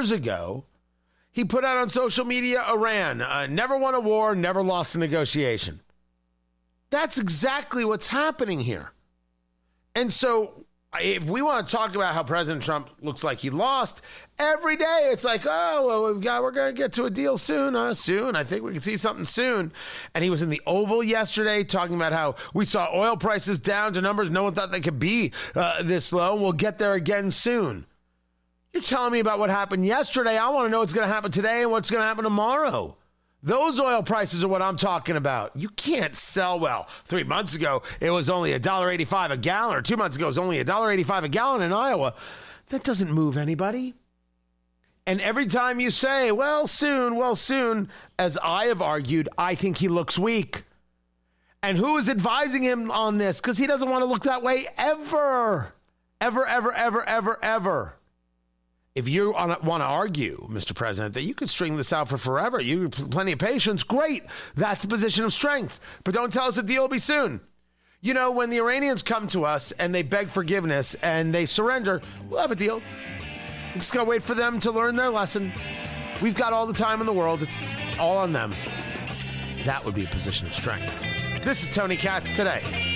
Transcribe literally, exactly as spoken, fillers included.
years ago, he put out on social media, Iran, uh, never won a war, never lost a negotiation. That's exactly what's happening here. And so if we want to talk about how President Trump looks like he lost, every day it's like, oh, well, we've got, we're going to get to a deal soon. Uh, soon. I think we can see something soon. And he was in the Oval yesterday talking about how we saw oil prices down to numbers no one thought they could be uh, this low. We'll get there again soon. You're telling me about what happened yesterday. I want to know what's going to happen today and what's going to happen tomorrow. Those oil prices are what I'm talking about. You can't sell, well, three months ago, it was only one dollar eighty-five a gallon, or two months ago, it was only one dollar eighty-five a gallon in Iowa. That doesn't move anybody. And every time you say, well, soon, well, soon, as I have argued, I think he looks weak. And who is advising him on this? Because he doesn't want to look that way ever. Ever, ever, ever, ever, ever. If you want to argue, Mister President, that you could string this out for forever, you have plenty of patience, great. That's a position of strength. But don't tell us the deal will be soon. You know, when the Iranians come to us and they beg forgiveness and they surrender, we'll have a deal. We just got to wait for them to learn their lesson. We've got all the time in the world. It's all on them. That would be a position of strength. This is Tony Katz today.